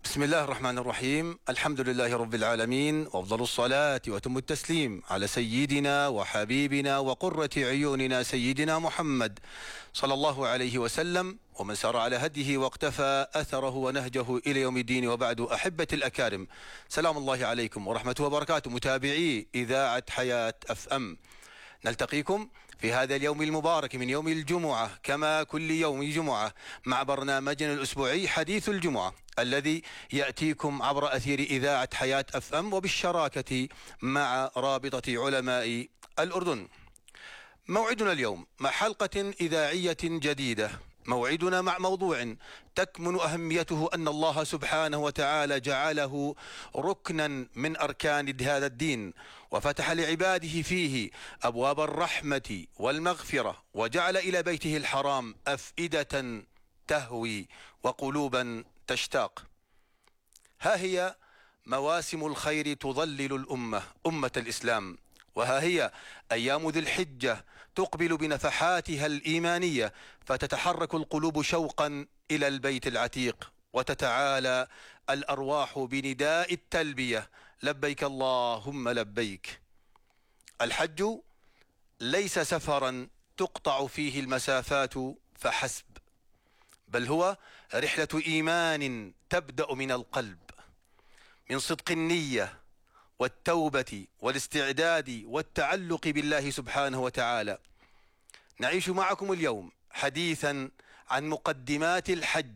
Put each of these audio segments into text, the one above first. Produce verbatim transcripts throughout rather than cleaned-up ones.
بسم الله الرحمن الرحيم. الحمد لله رب العالمين، وأفضل الصلاة وتم التسليم على سيدنا وحبيبنا وقرة عيوننا سيدنا محمد صلى الله عليه وسلم، ومن سار على هديه واقتفى أثره ونهجه إلى يوم الدين. وبعد، أحبة الأكارم، سلام الله عليكم ورحمته وبركاته، متابعي إذاعة حياة أف أم. نلتقيكم في هذا اليوم المبارك من يوم الجمعة، كما كل يوم جمعة، مع برنامجنا الأسبوعي حديث الجمعة، الذي يأتيكم عبر أثير إذاعة حياة أف أم وبالشراكة مع رابطة علماء الأردن. موعدنا اليوم مع حلقة إذاعية جديدة، موعدنا مع موضوع تكمن أهميته أن الله سبحانه وتعالى جعله ركنا من أركان هذا الدين، وفتح لعباده فيه أبواب الرحمة والمغفرة، وجعل إلى بيته الحرام أفئدة تهوي وقلوبا تشتاق. ها هي مواسم الخير تظلل الأمة أمة الإسلام، وها هي أيام ذي الحجة تقبل بنفحاتها الإيمانية، فتتحرك القلوب شوقا إلى البيت العتيق، وتتعالى الأرواح بنداء التلبية: لبيك اللهم لبيك. الحج ليس سفرا تقطع فيه المسافات فحسب، بل هو رحلة إيمان تبدأ من القلب، من صدق النية والتوبة والاستعداد والتعلق بالله سبحانه وتعالى. نعيش معكم اليوم حديثا عن مقدمات الحج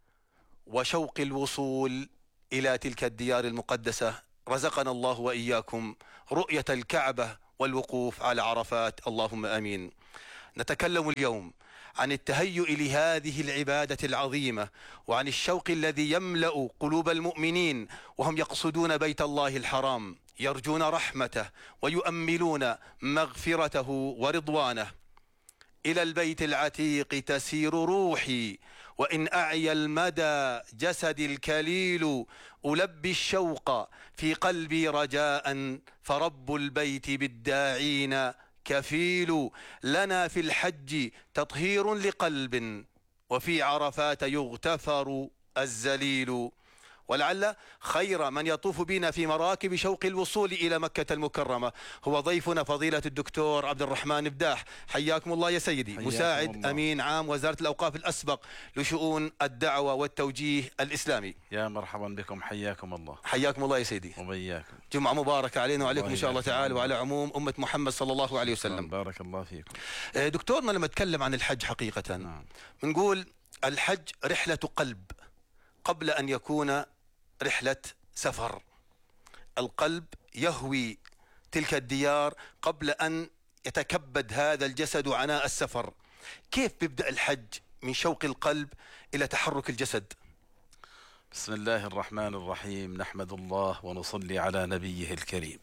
وشوق الوصول إلى تلك الديار المقدسة. رزقنا الله وإياكم رؤية الكعبة والوقوف على عرفات، اللهم آمين. نتكلم اليوم عن التهيؤ لهذه العبادة العظيمة، وعن الشوق الذي يملأ قلوب المؤمنين وهم يقصدون بيت الله الحرام، يرجون رحمته ويؤملون مغفرته ورضوانه. إلى البيت العتيق تسير روحي، وإن أعيا المدى جسدي الكليل، ألبي الشوق في قلبي رجاء، فرب البيت بالداعين كفيل. لنا في الحج تطهير لقلب، وفي عرفات يغتفر الزليل. ولعل خير من يطوف بنا في مراكب شوق الوصول إلى مكة المكرمة هو ضيفنا فضيلة الدكتور عبد الرحمن بداح. حياكم الله يا سيدي، مساعد الله. أمين عام وزارة الأوقاف الأسبق لشؤون الدعوة والتوجيه الإسلامي. يا مرحبا بكم، حياكم الله. حياكم الله يا سيدي، وبياكم. جمعة مباركة علينا وعليكم إن شاء الله تعالى، وعلى عموم أمة محمد صلى الله عليه وسلم. بارك الله فيكم. دكتورنا لما نتكلم عن الحج حقيقة، نعم. بنقول الحج رحلة قلب قبل أن يكون رحلة سفر. القلب يهوي تلك الديار قبل أن يتكبد هذا الجسد عناء السفر. كيف بيبدأ الحج من شوق القلب إلى تحرك الجسد؟ بسم الله الرحمن الرحيم، نحمد الله ونصلي على نبيه الكريم.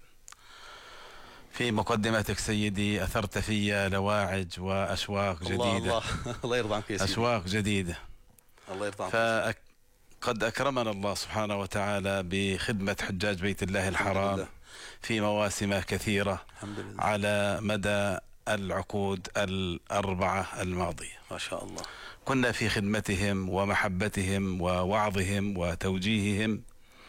في مقدمتك سيدي أثرت في لواعج وأشواق جديدة. الله الله يرضى عنك يا سيدي. أشواق جديدة، الله يرضى عنك. فأك قد أكرمنا الله سبحانه وتعالى بخدمة حجاج بيت الله الحرام في مواسم كثيرة الحمد لله، على مدى العقود الأربعة الماضية ما شاء الله. كنا في خدمتهم ومحبتهم ووعظهم وتوجيههم،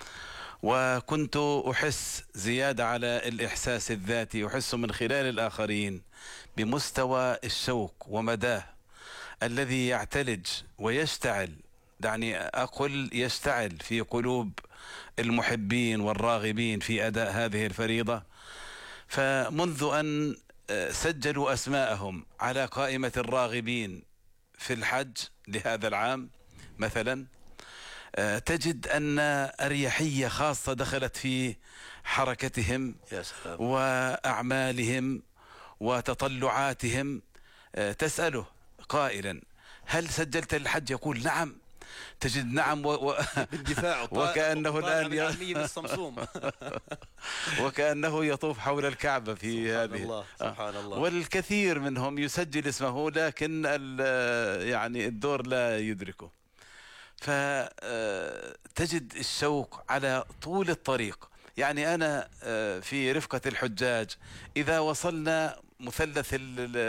وكنت أحس زيادة على الإحساس الذاتي، أحس من خلال الآخرين بمستوى الشوق ومداه الذي يعتلج ويشتعل، دعني أقول يشتعل في قلوب المحبين والراغبين في أداء هذه الفريضة. فمنذ أن سجلوا أسماءهم على قائمة الراغبين في الحج لهذا العام مثلا، تجد أن أريحية خاصة دخلت في حركتهم يا سلام. وأعمالهم وتطلعاتهم. تسأله قائلا: هل سجلت الحج؟ يقول: نعم. تجد نعم و... و... بالدفاع وكأنه الآن ي... وكأنه يطوف حول الكعبة في سبحان هذه الله. سبحان الله. والكثير منهم يسجل اسمه لكن ال... يعني الدور لا يدركه. فتجد الشوق على طول الطريق. يعني أنا في رفقة الحجاج إذا وصلنا مثلث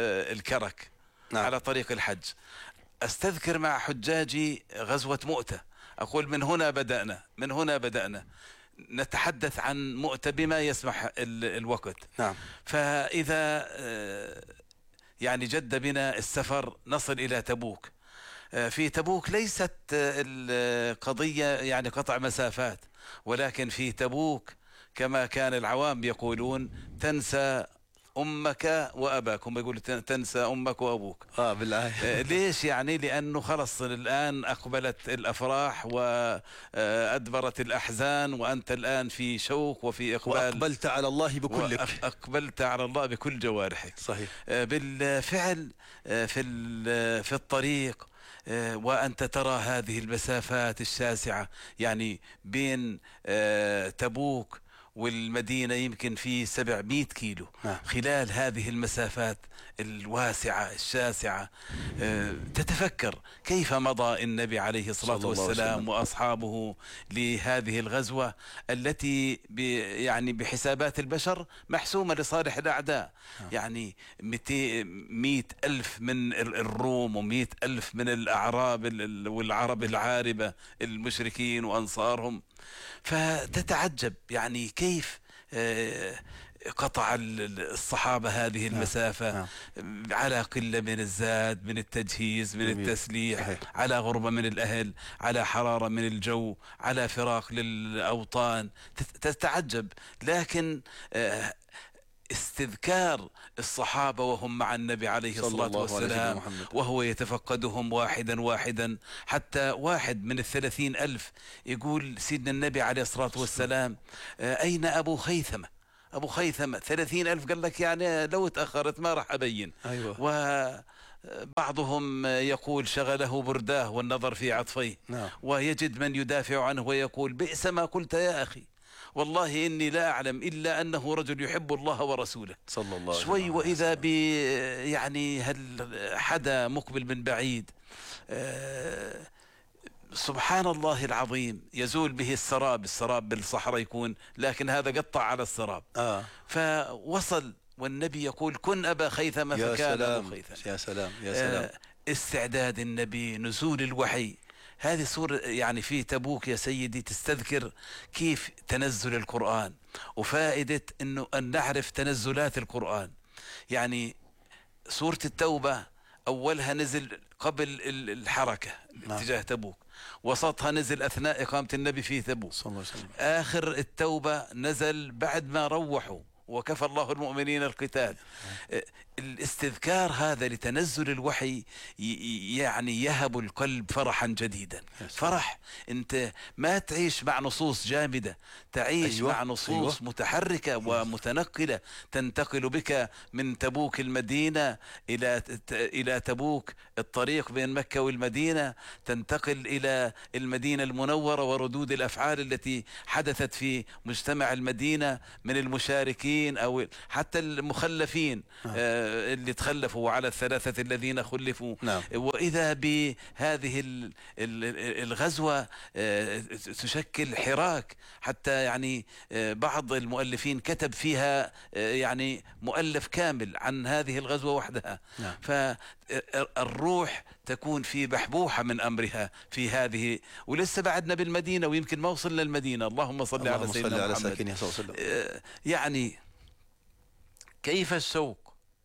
الكرك، نعم، على طريق الحج، أستذكر مع حجاجي غزوة مؤتة أقول من هنا بدأنا من هنا بدأنا نتحدث عن مؤتة بما يسمح الوقت. نعم. فإذا يعني جد بنا السفر نصل إلى تبوك. في تبوك ليست القضية يعني قطع مسافات، ولكن في تبوك كما كان العوام يقولون تنسى أمك وأباك، هم يقولوا تنسى أمك وأبوك. آه بالله. ليش يعني؟ لأنه خلص الآن أقبلت الأفراح وأدبرت الأحزان، وأنت الآن في شوق وفي إقبال، وأقبلت على الله بكلك، أقبلت على الله بكل جوارحك. صحيح. بالفعل في في الطريق وأنت ترى هذه المسافات الشاسعة، يعني بين تبوك والمدينة يمكن في سبعمائة كيلو. نعم. خلال هذه المسافات الواسعة الشاسعة تتفكر كيف مضى النبي عليه الصلاة والسلام وأصحابه لهذه الغزوة التي يعني بحسابات البشر محسومة لصالح الأعداء. نعم. يعني مئة ألف من الروم ومئة ألف من الأعراب والعرب العاربة المشركين وأنصارهم. فتتعجب يعني كيف قطع الصحابة هذه المسافة على قلة من الزاد، من التجهيز، من التسليح، على غربة من الأهل، على حرارة من الجو، على فراق للأوطان. تتعجب، لكن استذكار الصحابة وهم مع النبي عليه الصلاة والسلام وهو يتفقدهم واحدا واحدا، حتى واحد من الثلاثين ألف يقول سيدنا النبي عليه الصلاة والسلام أين أبو خيثمة؟ أبو خيثمة ثلاثين ألف، قال لك يعني لو تأخرت ما راح أبين. أيوة. وبعضهم يقول شغله برداه والنظر في عطفيه. نعم. ويجد من يدافع عنه ويقول بئس ما قلت يا أخي، والله إني لا أعلم إلا أنه رجل يحب الله ورسوله. صلى الله عليه وسلم. شوي وإذا ب يعني هل حدا مقبل من بعيد، أه سبحان الله العظيم، يزول به السراب. السراب بالصحراء يكون، لكن هذا قطع على السراب. آه. فوصل والنبي يقول كن أبا خيثمة، فكان أبو خيثمة. يا سلام يا سلام. أه استعداد النبي، نزول الوحي. هذه صورة يعني في تبوك يا سيدي تستذكر كيف تنزل القرآن، وفائدة أنه أن نعرف تنزلات القرآن. يعني سورة التوبة أولها نزل قبل الحركة اتجاه تبوك، وسطها نزل أثناء إقامة النبي في تبوك، آخر التوبة نزل بعد ما روحوا وكفى الله المؤمنين القتال. الاستذكار هذا لتنزل الوحي يعني يهب القلب فرحا جديدا. فرح انت ما تعيش مع نصوص جامدة، تعيش أيوة. مع نصوص أيوة. متحركة ومتنقلة، تنتقل بك من تبوك المدينة إلى إلى تبوك الطريق بين مكة والمدينة، تنتقل إلى المدينة المنورة وردود الأفعال التي حدثت في مجتمع المدينة من المشاركين أو حتى المخلفين. آه. اللي تخلفوا على الثلاثة الذين خلفوا. نعم. وإذا بهذه الغزوة تشكل حراك، حتى يعني بعض المؤلفين كتب فيها يعني مؤلف كامل عن هذه الغزوة وحدها. نعم. فالروح تكون في بحبوحة من أمرها في هذه، ولسه بعدنا بالمدينة ويمكن ما وصلنا المدينة. اللهم صل على سيدنا محمد. يعني كيف الشوق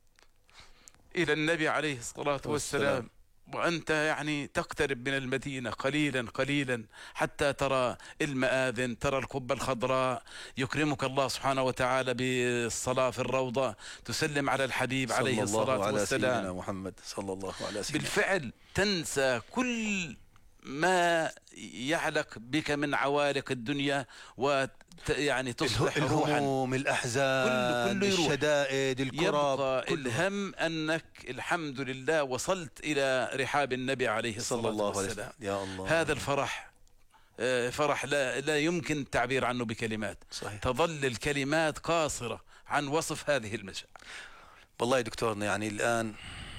إلى النبي عليه الصلاة والسلام وأنت يعني تقترب من المدينة قليلا قليلا حتى ترى المآذن، ترى القبة الخضراء، يكرمك الله سبحانه وتعالى بالصلاة في الروضة، تسلم على الحبيب عليه الصلاة والسلام. على سيدنا محمد صلى الله عليه وسلم. بالفعل تنسى كل ما يعلق بك من عوالق الدنيا، و يعني تصبح الهموم، الأحزان، كل كل الشدائد، الكرب، يبقى الهم أنك الحمد لله وصلت إلى رحاب النبي عليه الصلاة والسلام. يا الله. هذا الفرح فرح لا, لا يمكن التعبير عنه بكلمات. صحيح. تظل الكلمات قاصرة عن وصف هذه المشاعر. والله يا دكتورنا يعني الآن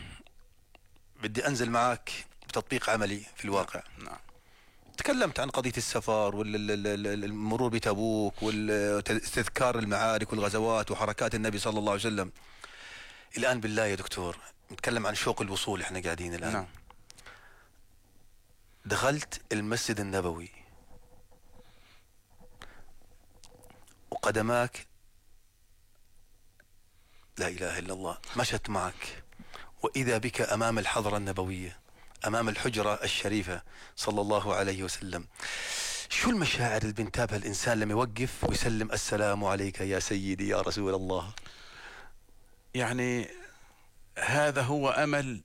بدي أنزل معك بتطبيق عملي في الواقع. نعم. تكلمت عن قضية السفر والمرور بتبوك واستذكار المعارك والغزوات وحركات النبي صلى الله عليه وسلم. الآن بالله يا دكتور نتكلم عن شوق الوصول. احنا قاعدين الآن. نعم. دخلت المسجد النبوي وقدماك لا إله إلا الله مشت معك، وإذا بك أمام الحضرة النبوية، أمام الحجرة الشريفة صلى الله عليه وسلم. شو المشاعر اللي بينتابها الإنسان لما يوقف ويسلم السلام عليك يا سيدي يا رسول الله؟ يعني هذا هو أمل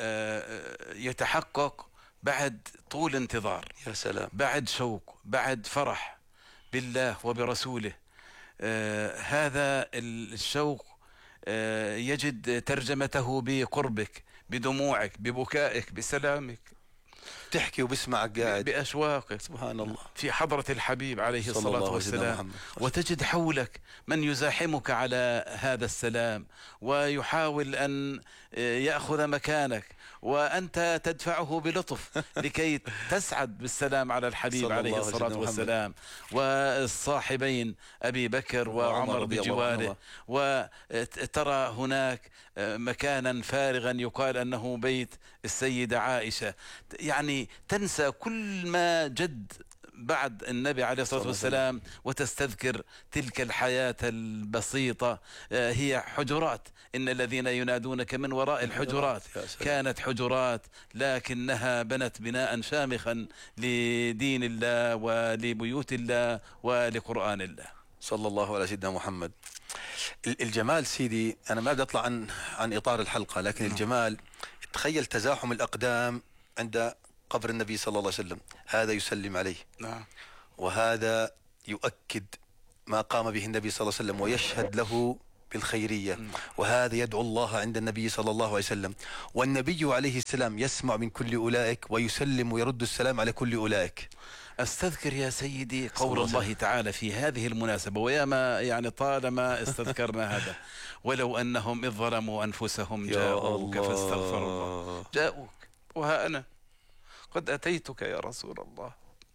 يتحقق بعد طول انتظار. يا سلام. بعد شوق، بعد فرح بالله وبرسوله. آه هذا الشوق آه يجد ترجمته بقربك، بدموعك، ببكائك، بسلامك. تحكي وبسمعك قاعد بأشواقك سبحان الله في حضرة الحبيب عليه الصلاة والسلام، وتجد حولك من يزاحمك على هذا السلام ويحاول أن يأخذ مكانك، وأنت تدفعه بلطف لكي تسعد بالسلام على الحبيب عليه الصلاة والسلام. والصاحبين أبي بكر وعمر بجواره، وترى هناك مكانا فارغا يقال أنه بيت السيدة عائشة. يعني تنسى كل ما جد بعد النبي عليه الصلاة والسلام وتستذكر تلك الحياة البسيطة. هي حجرات، إن الذين ينادونك من وراء الحجرات كانت حجرات، لكنها بنت بناء شامخا لدين الله ولبيوت الله ولقرآن الله صلى الله على سيدنا محمد. الجمال سيدي، أنا ما بدي أطلع عن عن إطار الحلقة، لكن الجمال تخيل تزاحم الأقدام عند قبر النبي صلى الله عليه وسلم، هذا يسلم عليه نعم، وهذا يؤكد ما قام به النبي صلى الله عليه وسلم ويشهد له بالخيرية، وهذا يدعو الله عند النبي صلى الله عليه وسلم، والنبي عليه السلام يسمع من كل أولئك ويسلم ويرد السلام على كل أولئك. استذكر يا سيدي قول الله تعالى في هذه المناسبة، وياما يعني طالما استذكرنا هذا: ولو أنهم إذ ظلموا أنفسهم جاءوك فاستغفروا الله. جاءوك وها أنا قد أتيتك يا رسول الله.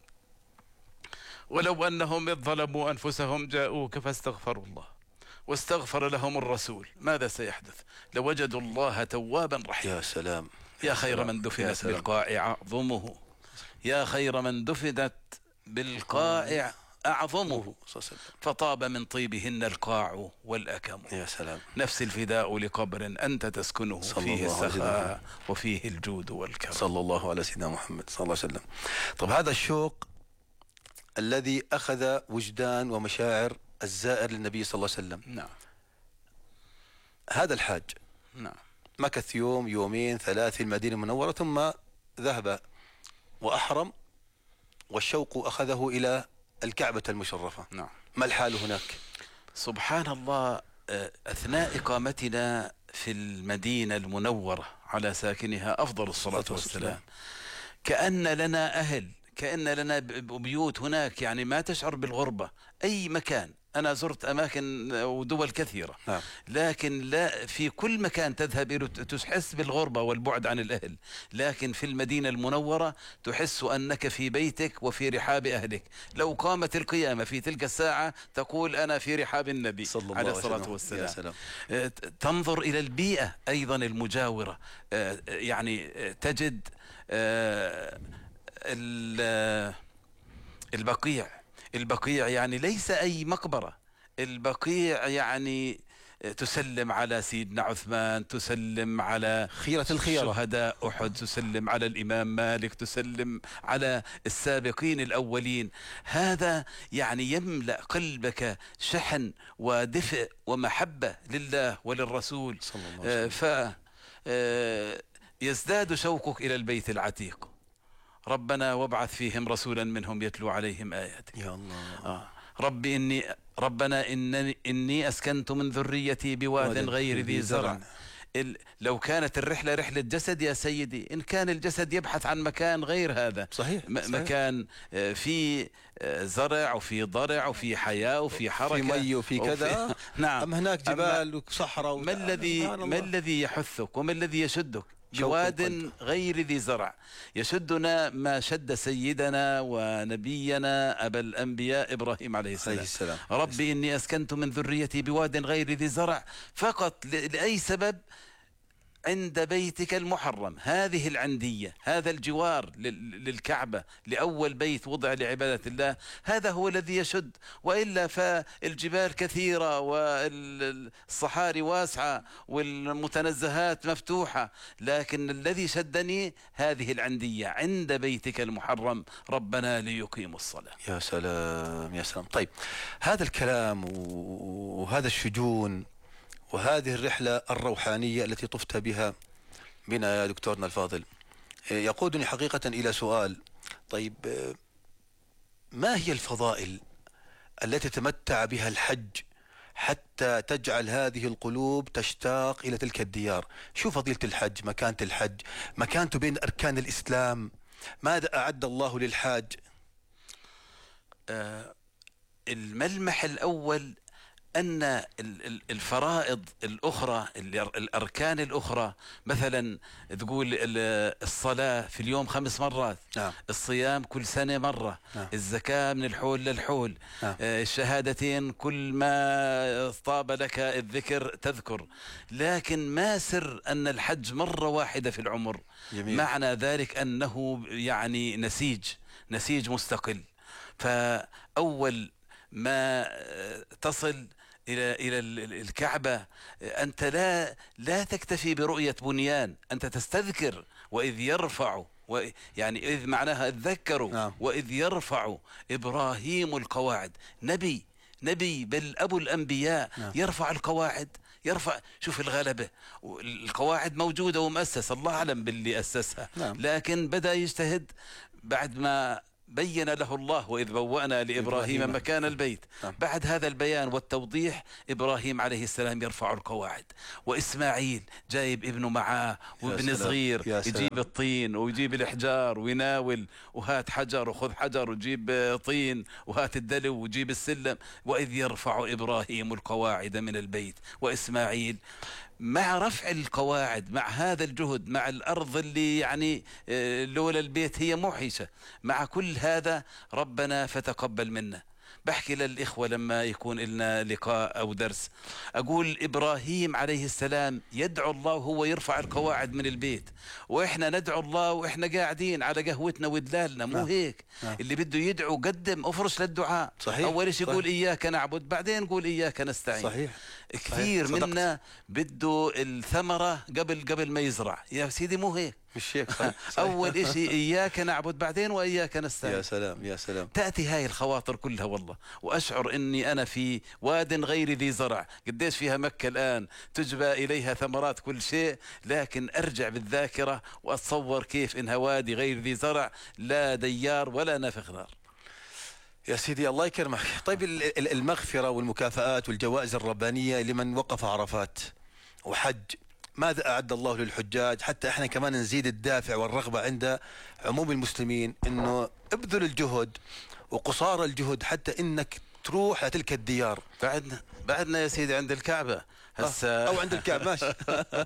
ولو أنهم إذ ظلموا أنفسهم جاءوك فاستغفروا الله واستغفر لهم الرسول، ماذا سيحدث؟ لوجدوا الله توابا رحيما. يا سلام. يا خير من دفنت بالقاع أعظمه، يا خير من دفنت بالقاع أعظمه، فطاب من طيبهن القاع والأكم. يا سلام. نفس الفداء لقبر أنت تسكنه، فيه السخاء وفيه الجود والكرم. صلى الله على سيدنا محمد صلى الله عليه وسلم. طب هذا الشوق الذي أخذ وجدان ومشاعر الزائر للنبي صلى الله عليه وسلم. نعم. هذا الحاج نعم مكث يوم يومين ثلاثة في المدينة المنورة، ثم ذهب وأحرم، والشوق أخذه إلى الكعبة المشرفة. نعم. ما الحال هناك؟ سبحان الله، أثناء إقامتنا في المدينة المنورة على ساكنها أفضل الصلاة والسلام، كأن لنا أهل، كأن لنا بيوت هناك، يعني ما تشعر بالغربة. أي مكان، أنا زرت أماكن ودول كثيرة، نعم. لكن لا في كل مكان تذهب إليه تحس بالغربة والبعد عن الأهل، لكن في المدينة المنورة تحس أنك في بيتك وفي رحاب أهلك. لو قامت القيامة في تلك الساعة تقول أنا في رحاب النبي عليه الصلاة والسلام. تنظر إلى البيئة أيضا المجاورة، يعني تجد البقيع. البقيع يعني ليس أي مقبرة، البقيع يعني تسلم على سيدنا عثمان، تسلم على خيرة الخيرة شهداء أحد، تسلم على الإمام مالك، تسلم على السابقين الأولين. هذا يعني يملأ قلبك شحن ودفء ومحبة لله وللرسول، صلى الله عليه وسلم. فيزداد شوقك إلى البيت العتيق. ربنا وابعث فيهم رسولا منهم يتلو عليهم آياتك. يا الله. آه. ربي إني ربنا إنني, إني أسكنت من ذريتي بواد غير ذي زرع. لو كانت الرحلة رحلة جسد يا سيدي، إن كان الجسد يبحث عن مكان غير هذا، صحيح. م- مكان في زرع وفي ضرع وفي حياة وفي حركة، في مي وفي كذا وفي... نعم. أم هناك جبال وصحراء. ما الذي ما الذي يحثك وما الذي يشدك؟ بواد غير ذي زرع. يشدنا ما شد سيدنا ونبينا أبا الأنبياء إبراهيم عليه السلام. السلام. ربي إني أسكنت من ذريتي بواد غير ذي زرع، فقط لأي سبب عند بيتك المحرم. هذه العندية، هذا الجوار للكعبة، لأول بيت وضع لعبادة الله، هذا هو الذي يشد. وإلا فالجبال كثيرة والصحاري واسعة والمتنزهات مفتوحة، لكن الذي شدني هذه العندية عند بيتك المحرم ربنا ليقيموا الصلاة. يا سلام يا سلام. طيب، هذا الكلام وهذا الشجون وهذه الرحلة الروحانية التي طفت بها بنا يا دكتورنا الفاضل يقودني حقيقة إلى سؤال. طيب، ما هي الفضائل التي تمتع بها الحج حتى تجعل هذه القلوب تشتاق إلى تلك الديار؟ شو فضيلة الحج، مكانة الحج، مكانته بين أركان الإسلام، ماذا أعد الله للحاج؟ آه الملمح الأول أن الفرائض الأخرى، الأركان الأخرى، مثلا تقول الصلاة في اليوم خمس مرات، نعم. الصيام كل سنة مرة، نعم. الزكاة من الحول للحول، نعم. الشهادتين كل ما طاب لك الذكر تذكر. لكن ما سر أن الحج مرة واحدة في العمر؟ جميل. معنى ذلك أنه يعني نسيج نسيج مستقل. فأول ما تصل إلى إلى الكعبة أنت لا لا تكتفي برؤية بنيان، أنت تستذكر وإذ يرفع، يعني إذ معناها اتذكروا، نعم. وإذ يرفع إبراهيم القواعد. نبي نبي بل أبو الأنبياء، نعم. يرفع القواعد، يرفع. شوف الغلبة، القواعد موجودة ومؤسس، الله أعلم باللي أسسها، نعم. لكن بدأ يجتهد بعد ما بين له الله وإذ بوأنا لإبراهيم مكان البيت. نعم. بعد هذا البيان والتوضيح إبراهيم عليه السلام يرفع القواعد، وإسماعيل جايب ابنه معاه وابن صغير يجيب الطين ويجيب الإحجار ويناول، وهات حجر وخذ حجر وجيب طين وهات الدلو وجيب السلم. وإذ يرفع إبراهيم القواعد من البيت وإسماعيل. مع رفع القواعد، مع هذا الجهد، مع الأرض اللي يعني لولا البيت هي موحشة، مع كل هذا ربنا فتقبل منا. بحكي للإخوة لما يكون لنا لقاء أو درس، أقول إبراهيم عليه السلام يدعو الله وهو يرفع القواعد من البيت، وإحنا ندعو الله وإحنا قاعدين على قهوتنا ودلالنا، مو هيك؟ نعم. اللي بده يدعو قدم أفرش للدعاء. صحيح. أول شيء يقول إياك نعبد، بعدين يقول إياك نستعين. صحيح. كثير صحيح. منا بده الثمرة قبل قبل ما يزرع. يا سيدي مو هيك، مش هيك. أول شيء إياك نعبد بعدين وإياك نستعين. يا سلام يا سلام. تأتي هاي الخواطر كلها والله، وأشعر أني أنا في واد غير ذي زرع. قديش فيها مكة الآن تجبى إليها ثمرات كل شيء، لكن أرجع بالذاكرة وأتصور كيف إنها وادي غير ذي زرع، لا ديار ولا نافخ نار. يا سيدي الله يكرمك. طيب، المغفرة والمكافآت والجوائز الربانية لمن وقف عرفات وحج، ماذا أعد الله للحجاج حتى إحنا كمان نزيد الدافع والرغبة عند عموم المسلمين إنه ابذل الجهد وقصار الجهد حتى إنك تروح لتلك الديار؟ بعدنا بعدنا يا سيدي عند الكعبة هسه أو عند الكعبة، ماشي.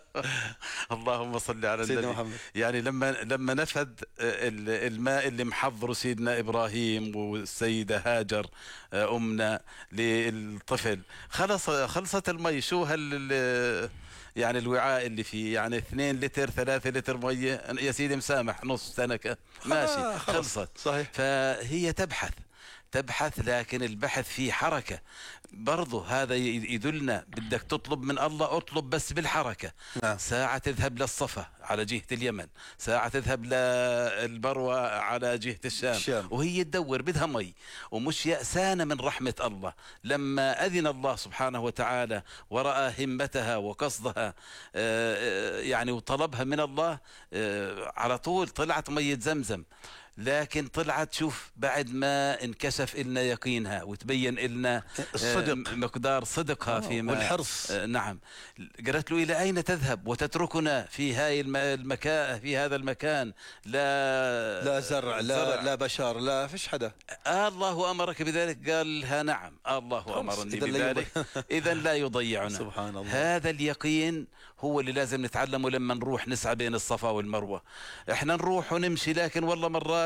اللهم صل على سيدنا محمد. يعني لما لما نفذ الماء اللي محضره سيدنا إبراهيم والسيدة هاجر أمنا للطفل، خلص خلصت المي. شو هال يعني الوعاء اللي فيه يعني اثنين لتر ثلاثة لتر مية، يا سيدي مسامح نص سنة ماشي، خلصت. صحيح. فهي تبحث تبحث لكن البحث فيه حركة برضو. هذا يدلنا بدك تطلب من الله، اطلب بس بالحركة. نعم. ساعة تذهب للصفا على جهة اليمن، ساعة تذهب للبروة على جهة الشام, الشام. وهي تدور بدها مي، ومش يأسانة من رحمة الله. لما أذن الله سبحانه وتعالى ورأى همتها وقصدها يعني وطلبها من الله، على طول طلعت مية زمزم. لكن طلعت شوف بعد ما انكشف إلنا يقينها وتبين إلنا الصدق، مقدار صدقها فيما والحرص. نعم. قالت له إلى أين تذهب وتتركنا في هاي المكان، في هذا المكان لا لا زرع لا زرع. لا بشر، لا فيش حدا. آه الله أمرك بذلك؟ قال لها نعم آه الله أمرني بذلك. إذا لا يضيعنا. سبحان الله. هذا اليقين هو اللي لازم نتعلمه لما نروح نسعى بين الصفا والمروة. احنا نروح ونمشي، لكن والله مرات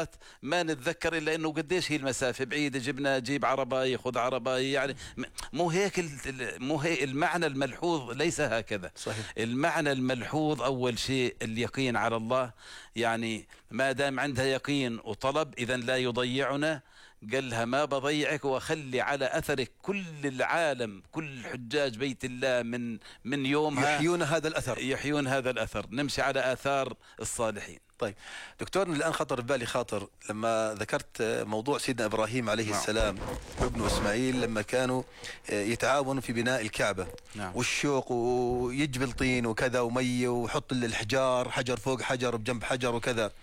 مرات ما نتذكر إلا إنه قديش هي المسافة بعيدة، جبنا جيب عرباية خذ عرباية، يعني مو هيك مو هيك المعنى الملحوظ، ليس هكذا. صحيح. المعنى الملحوظ أول شيء اليقين على الله، يعني ما دام عندها يقين وطلب إذن لا يضيعنا. قالها ما بضيعك وأخلي على أثرك كل العالم، كل حجاج بيت الله من من يومها يحيون هذا الأثر، يحيون هذا الأثر، نمشي على آثار الصالحين. طيب دكتورنا الآن خطر في بالي خاطر لما ذكرت موضوع سيدنا إبراهيم عليه نعم. السلام وابنه إسماعيل لما كانوا يتعاونوا في بناء الكعبة نعم. والشوق ويجبل طين وكذا ومي ويحط الحجار حجر فوق حجر بجنب حجر وكذا.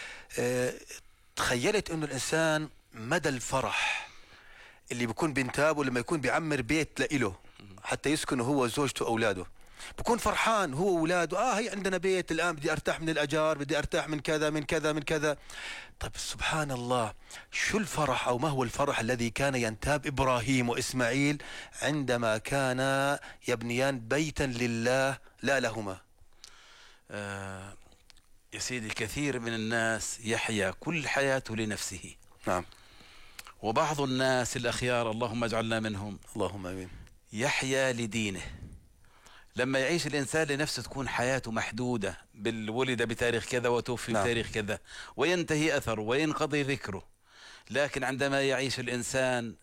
تخيلت أنه الإنسان مدى الفرح اللي بيكون بينتابه لما يكون بيعمر بيت لإله حتى يسكنه هو وزوجته وأولاده، بكون فرحان هو وأولاده. آه هي عندنا بيت الآن، بدي أرتاح من الأجار، بدي أرتاح من كذا من كذا من كذا. طيب سبحان الله، شو الفرح أو ما هو الفرح الذي كان ينتاب إبراهيم وإسماعيل عندما كانا يبنيان بيتا لله لا لهما؟ آه يا سيدي، كثير من الناس يحيا كل حياته لنفسه. نعم. وبعض الناس الأخيار اللهم اجعلنا منهم، اللهم آمين، يحيا لدينه. لما يعيش الإنسان لنفسه تكون حياته محدودة، بالولد بتاريخ كذا وتوفي نعم. بتاريخ كذا، وينتهي أثره وينقضي ذكره. لكن عندما يعيش الإنسان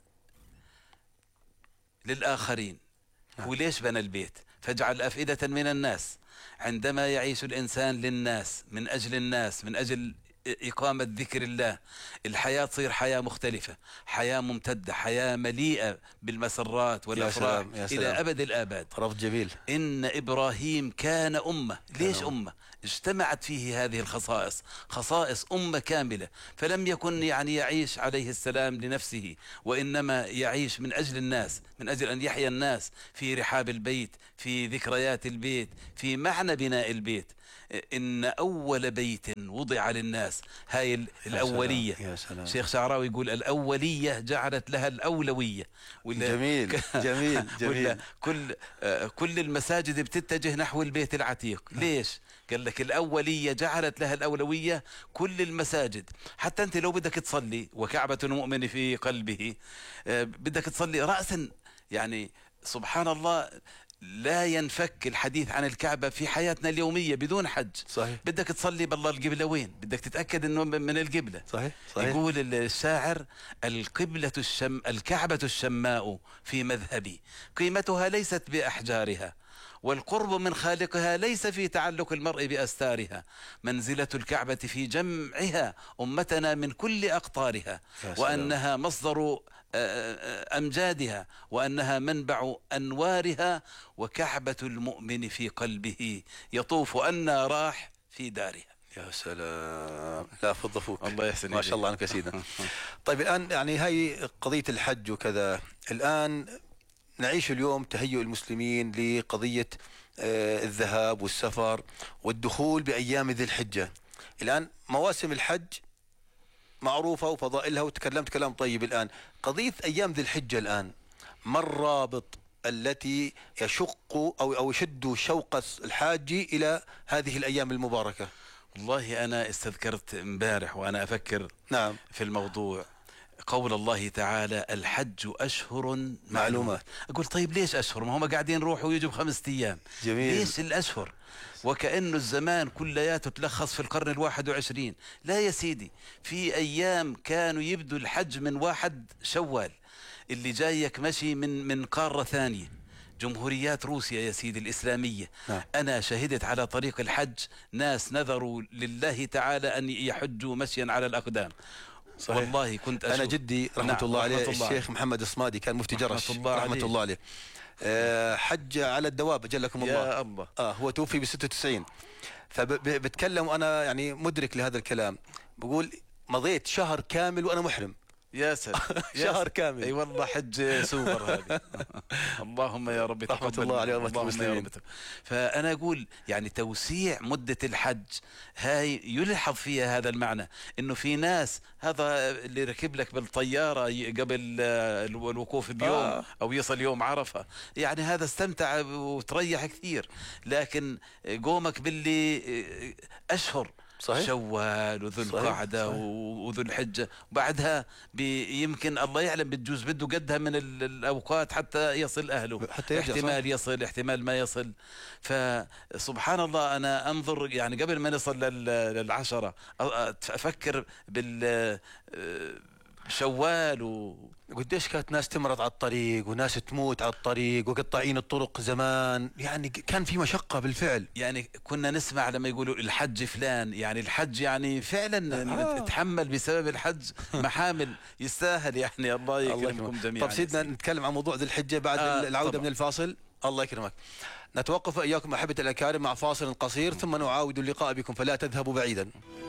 للآخرين نعم. وليش بنى البيت؟ فاجعل أفئدة من الناس. عندما يعيش الإنسان للناس، من أجل الناس، من أجل إقامة ذكر الله، الحياة تصير حياة مختلفة، حياة ممتدة، حياة مليئة بالمسرات والأفراح إلى أبد الآباد. رفض جميل. إن إبراهيم كان أمة. ليش أمة؟ اجتمعت فيه هذه الخصائص، خصائص أمة كاملة. فلم يكن يعني يعيش عليه السلام لنفسه، وإنما يعيش من أجل الناس، من أجل أن يحيا الناس في رحاب البيت، في ذكريات البيت، في معنى بناء البيت. إن أول بيت وضع للناس، هاي الأولية. يا سلام. شيخ شعراوي يقول الأولية جعلت لها الأولوية. جميل جميل جميل. كل كل المساجد بتتجه نحو البيت العتيق. ليش؟ قال لك الأولية جعلت لها الأولوية كل المساجد. حتى أنت لو بدك تصلي وكعبة المؤمن في قلبه، بدك تصلي رأسا، يعني سبحان الله لا ينفك الحديث عن الكعبة في حياتنا اليومية بدون حج. صحيح. بدك تصلي بالله القبلة وين؟ بدك تتأكد انه من القبلة. صحيح. صحيح. يقول الشاعر القبلة الشم الكعبة الشماء في مذهبي، قيمتها ليست بأحجارها، والقرب من خالقها ليس في تعلق المرء بأستارها، منزلة الكعبة في جمعها أمتنا من كل أقطارها، وأنها مصدر أمجادها، وأنها منبع أنوارها، وكعبة المؤمن في قلبه يطوف أن راح في دارها. يا سلام، لا فضفوك، الله يحسن، ما شاء الله عنك يا سيدنا. طيب الآن يعني هاي قضية الحج وكذا، الآن نعيش اليوم تهيؤ المسلمين لقضية آه الذهاب والسفر والدخول بأيام ذي الحجة. الآن مواسم الحج معروفة وفضائلها وتكلمت كلام طيب. الآن قضية أيام ذي الحجة، الآن ما الرابط التي يشق أو أو يشد شوق الحاج إلى هذه الأيام المباركة؟ والله أنا استذكرت امبارح وأنا أفكر نعم في الموضوع قول الله تعالى الحج أشهر معلومات. أقول طيب ليش أشهر؟ ما هم قاعدين يروحوا ويجوا بخمسة أيام. جميل. ليش الأشهر؟ وكأنه الزمان كلياته تلخص في القرن الواحد وعشرين. لا يا سيدي، في أيام كانوا يبدوا الحج من واحد شوال، اللي جايك مشي من من قارة ثانية، جمهوريات روسيا يا سيدي الإسلامية. نعم. أنا شهدت على طريق الحج ناس نذروا لله تعالى أن يحجوا مشيا على الأقدام. صحيح. والله كنت أشوف. أنا جدي رحمة نعم. الله عليه الشيخ محمد الصمادي كان مفتي جرش رحمة الله, رحمة الله عليه، أه حج على الدواب أجلكم الله. يا الله. آه هو توفي ب ستة وتسعين، فبتكلم وأنا يعني مدرك لهذا الكلام. بقول مضيت شهر كامل وأنا محرم. يا سلام. شهر كامل. اي والله حج سوبر هذه. اللهم يا رب رحمة الله عليه وأمة المسلمين. فأنا أقول يعني توسيع مدة الحج هاي يلحظ فيها هذا المعنى، إنه في ناس هذا اللي ركب لك بالطيارة قبل الوقوف بيوم آه. أو يصل يوم عرفة، يعني هذا استمتع وتريح كثير. لكن قومك باللي أشهر صحيح. شوال وذو القعدة وذو الحجة، وبعدها يمكن الله يعلم بتجوز بده قدها من الأوقات حتى يصل أهله، حتى احتمال صح. يصل احتمال ما يصل. فسبحان الله أنا أنظر يعني قبل ما نصل للعشرة أفكر بال شوال و قديش كانت ناس تمرض على الطريق وناس تموت على الطريق وقطاعين الطرق زمان، يعني كان في مشقة بالفعل. يعني كنا نسمع لما يقولوا الحج فلان، يعني الحج يعني فعلا آه. تحمل بسبب الحج محامل يستاهل، يعني الله يكرمكم جميعا. طب سيدنا نتكلم عن موضوع ذي الحجة بعد آه العودة طبعا. من الفاصل الله يكرمك. نتوقف إياكم أحبة الأكارم مع فاصل قصير ثم نعاود اللقاء بكم، فلا تذهبوا بعيدا.